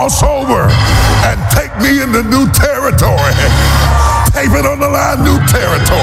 cross over and take me into new territory. Tape it on the line, new territory.